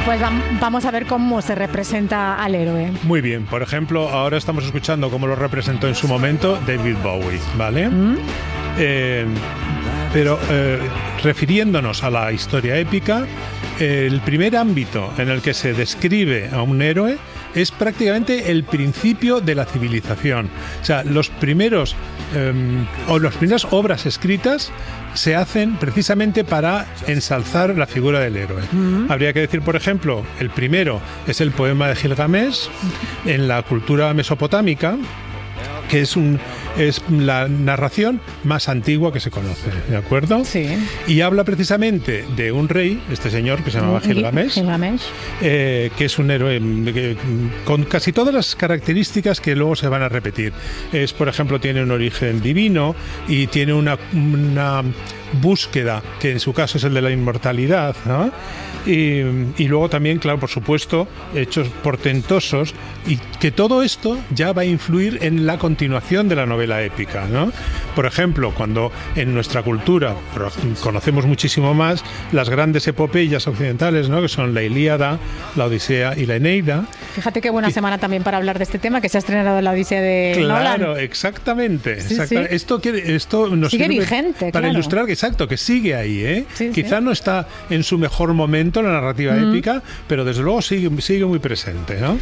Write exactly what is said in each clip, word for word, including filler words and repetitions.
Pues vamos a ver cómo se representa al héroe. Muy bien, por ejemplo, ahora estamos escuchando cómo lo representó en su momento David Bowie, ¿vale? ¿Mm? Eh, pero eh, refiriéndonos a la historia épica, eh, el primer ámbito en el que se describe a un héroe es prácticamente el principio de la civilización. O sea, los primeros eh, o las primeras obras escritas se hacen precisamente para ensalzar la figura del héroe. Uh-huh. Habría que decir, por ejemplo, el primero es el poema de Gilgamesh en la cultura mesopotámica, que es un es la narración más antigua que se conoce, ¿de acuerdo? Sí. Y habla precisamente de un rey, este señor que se llamaba Gilgamesh, Gilgamesh. Eh, que es un héroe que, con casi todas las características que luego se van a repetir. Es, por ejemplo, tiene un origen divino y tiene una, una búsqueda, que en su caso es el de la inmortalidad, ¿no? Y, y luego también, claro, por supuesto, hechos portentosos, y que todo esto ya va a influir en la continuación de la novela épica, ¿no? Por ejemplo, cuando en nuestra cultura conocemos muchísimo más las grandes epopeyas occidentales, ¿no? Que son la Ilíada, la Odisea y la Eneida. Fíjate qué buena que, semana también para hablar de este tema, que se ha estrenado la Odisea de claro, Nolan. Claro, exactamente. Sí, exactamente. sí. Esto, esto nos sigue sirve vigente, para claro. ilustrar que, exacto, que sigue ahí, ¿eh? Sí, Quizá sí. no está en su mejor momento en la narrativa mm. épica, pero desde luego sigue, sigue muy presente, ¿no?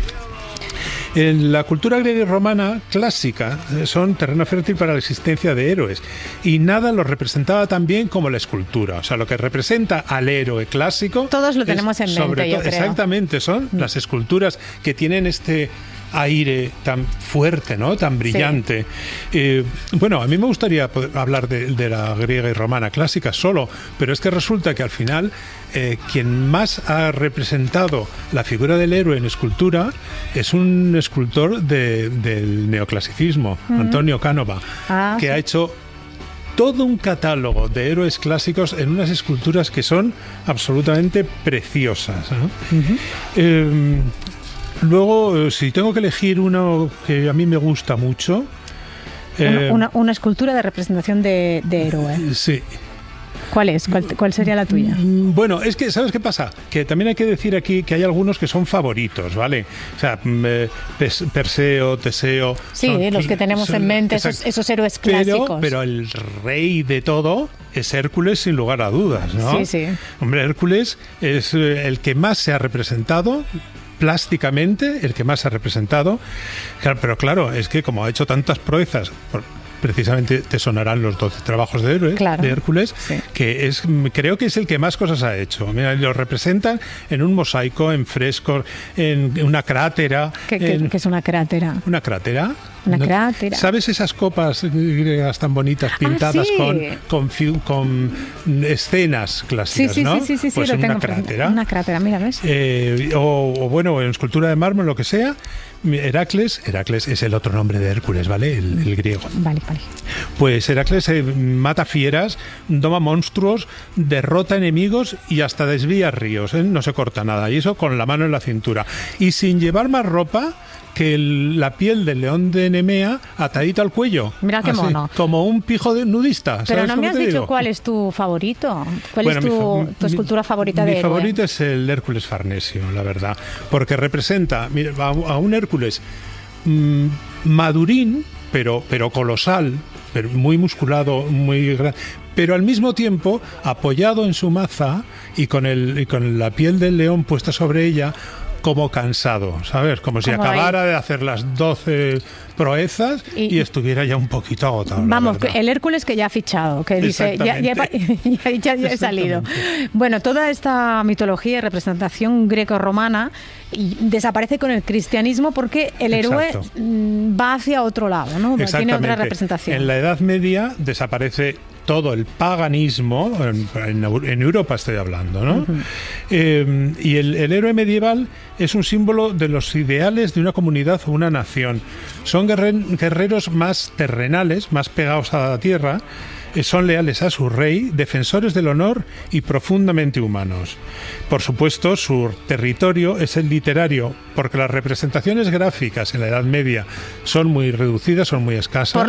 En la cultura griega y romana clásica son terreno fértil para la existencia de héroes, y nada los representaba tan bien como la escultura. O sea, lo que representa al héroe clásico... Todos lo tenemos en mente, yo creo. Exactamente, son mm. las esculturas que tienen este aire tan fuerte, ¿no? Tan brillante. Sí. Eh, bueno, a mí me gustaría poder hablar de, de la griega y romana clásica solo, pero es que resulta que al final eh, quien más ha representado la figura del héroe en escultura es un escultor de, del neoclasicismo, uh-huh. Antonio Canova, ah, que sí. ha hecho todo un catálogo de héroes clásicos en unas esculturas que son absolutamente preciosas, ¿no? Uh-huh. Eh, Luego, si tengo que elegir uno que a mí me gusta mucho... Eh, una, una, una escultura de representación de, de héroe. Sí. ¿Cuál es? ¿Cuál, ¿Cuál sería la tuya? Bueno, es que, ¿sabes qué pasa? Que también hay que decir aquí que hay algunos que son favoritos, ¿vale? O sea, Perseo, Teseo... Sí, son, los que tenemos son, en mente, esos, esos héroes clásicos. Pero, pero el rey de todo es Hércules, sin lugar a dudas, ¿no? Sí, sí. Hombre, Hércules es el que más se ha representado plásticamente, el que más se ha representado, pero claro, es que como ha hecho tantas proezas, precisamente te sonarán los doce trabajos de héroe, claro, de Hércules, sí. que es, creo que es el que más cosas ha hecho. Mira, lo representan en un mosaico, en frescos, en una crátera. ¿Qué, en, qué, ¿qué es una crátera? ¿Una crátera? Una ¿No? crátera. ¿Sabes esas copas griegas tan bonitas pintadas ah, sí. con, con, con escenas clásicas, sí, sí, ¿no? Sí, sí, sí, pues sí, en lo una tengo crátera. Una crátera, mira, ¿ves? Eh, o, o bueno, en escultura de mármol, lo que sea. Heracles, Heracles es el otro nombre de Hércules, ¿vale? El, el griego. Vale, vale. Pues Heracles eh, mata fieras, doma monstruos, derrota enemigos y hasta desvía ríos, ¿eh? No se corta nada, y eso con la mano en la cintura. Y sin llevar más ropa que el, la piel del león de Nemea atadita al cuello. Mira qué así, mono. Como un pijo de nudista. Pero no me has dicho digo? cuál es tu favorito. ¿Cuál bueno, es tu, mi, tu escultura favorita mi de Mi héroe? favorito es el Hércules Farnesio, la verdad. Porque representa mira, a, a un Hércules mmm, madurín, pero, pero colosal, pero muy musculado, muy grande, pero al mismo tiempo apoyado en su maza y con, el, y con la piel del león puesta sobre ella, como cansado, ¿sabes? Como si acabara ahí de hacer las doce proezas y, y estuviera ya un poquito agotado. Vamos, el Hércules que ya ha fichado, que dice, ya, ya, ya, ya, ya he salido. Bueno, toda esta mitología y representación greco-romana desaparece con el cristianismo porque el héroe Exacto. va hacia otro lado, ¿no? Tiene otra representación. En la Edad Media desaparece todo el paganismo, en, en, en Europa estoy hablando, ¿no? Uh-huh. Eh, y el, el héroe medieval es un símbolo de los ideales de una comunidad o una nación. Son guerrer, guerreros más terrenales, más pegados a la tierra, eh, son leales a su rey, defensores del honor y profundamente humanos. Por supuesto, su territorio es el literario, porque las representaciones gráficas en la Edad Media son muy reducidas, son muy escasas. Por